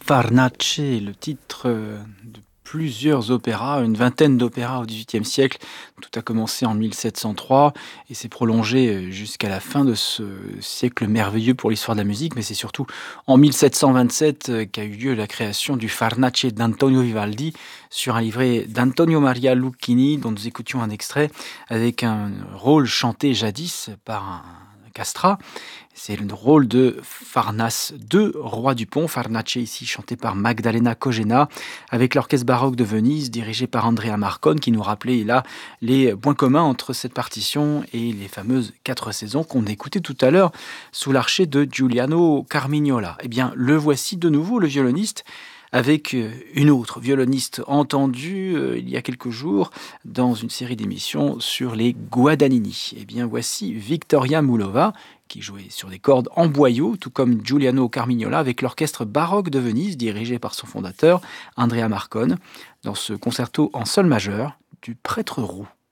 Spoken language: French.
Farnace, le titre de plusieurs opéras, une vingtaine d'opéras au XVIIIe siècle. Tout a commencé en 1703 et s'est prolongé jusqu'à la fin de ce siècle merveilleux pour l'histoire de la musique. Mais c'est surtout en 1727 qu'a eu lieu la création du Farnace d'Antonio Vivaldi sur un livret d'Antonio Maria Lucchini dont nous écoutions un extrait avec un rôle chanté jadis par un castrat. C'est le rôle de Farnace II, roi du pont. Farnace ici chanté par Magdalena Kogena avec l'orchestre baroque de Venise dirigé par Andrea Marcon qui nous rappelait là les points communs entre cette partition et les fameuses 4 saisons qu'on écoutait tout à l'heure sous l'archet de Giuliano Carmignola. Eh bien, le voici de nouveau, le violoniste, avec une autre violoniste entendue il y a quelques jours dans une série d'émissions sur les Guadagnini. Eh bien, voici Victoria Moulova, qui jouait sur des cordes en boyau, tout comme Giuliano Carmignola, avec l'orchestre baroque de Venise, dirigé par son fondateur, Andrea Marcon, dans ce concerto en sol majeur du Prêtre roux.